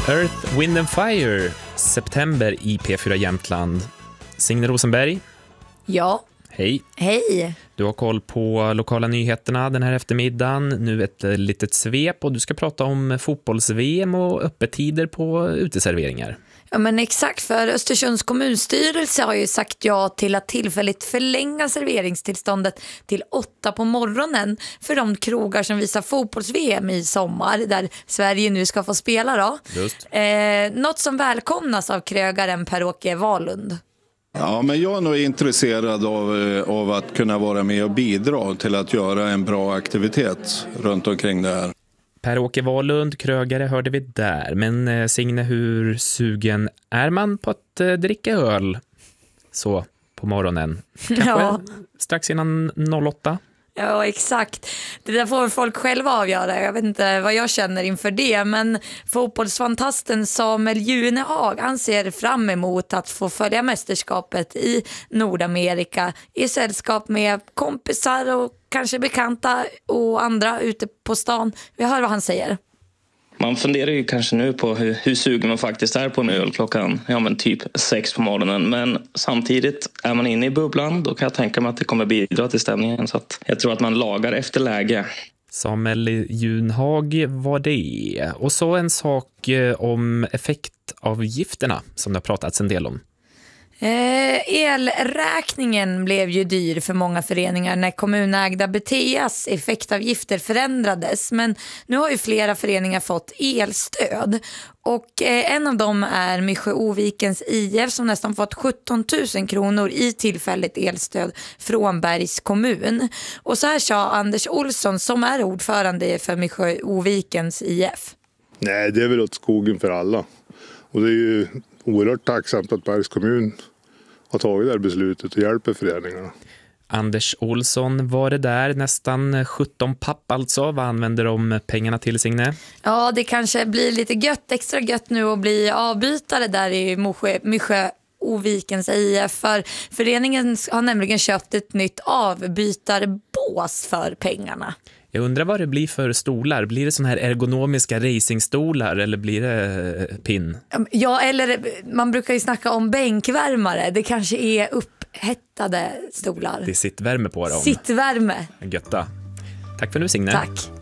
Earth, Wind and Fire, september i P4 Jämtland. Signe Rosenberg. Ja. Hej. Hej. Du har koll på lokala nyheterna den här eftermiddagen. Nu ett litet svep och du ska prata om fotbolls-VM och öppettider på uteserveringar. Ja, men exakt, för Östersunds kommunstyrelse har ju sagt ja till att tillfälligt förlänga serveringstillståndet till 8 på morgonen för de krogar som visar fotbolls-VM i sommar, där Sverige nu ska få spela då. Just. Något som välkomnas av krögaren Per-Åke Wahlund. Ja, men jag är nog intresserad av att kunna vara med och bidra till att göra en bra aktivitet runt omkring det här. Per-Åke Wahlund, krögare, hörde vi där. Men Signe, hur sugen är man på att dricka öl så på morgonen? Kanske strax innan 08? Ja, exakt. Det där får folk själva avgöra. Jag vet inte vad jag känner inför det. Men fotbollsfantasten Samuel Junehag, han ser fram emot att få följa mästerskapet i Nordamerika i sällskap med kompisar och kanske bekanta och andra ute på stan. Vi hör vad han säger. Man funderar ju kanske nu på hur sugen man faktiskt är på en öl klockan typ 6 på morgonen. Men samtidigt är man inne i bubblan, då kan jag tänka mig att det kommer bidra till stämningen. Så att jag tror att man lagar efter läge. Samuel Junehag var det. Och så en sak om effektavgifterna som det har pratats en del om. Elräkningen blev ju dyr för många föreningar när kommunägda Beteas effektavgifter förändrades, men nu har ju flera föreningar fått elstöd och en av dem är Mysjö-Ovikens IF som nästan fått 17 000 kronor i tillfälligt elstöd från Bergs kommun. Och så här sa Anders Olsson som är ordförande för Mysjö-Ovikens IF. Nej, det är väl åt skogen för alla. Och det är ju oerhört tacksamt att Bergs kommun har tagit det här beslutet och hjälper föreningarna. Anders Olsson var det där, nästan 17 papp alltså. Vad använder de pengarna till, Signe? Ja, det kanske blir lite extra gött nu att bli avbytare där i Mysjö-Ovikens IF. För föreningen har nämligen köpt ett nytt avbytarbås för pengarna. Jag undrar vad det blir för stolar. Blir det sån här ergonomiska racingstolar eller blir det pin? Ja, eller man brukar ju snacka om bänkvärmare. Det kanske är upphettade stolar. Det är sittvärme på dem. Sittvärme. Götta. Tack för nu, Signe. Tack.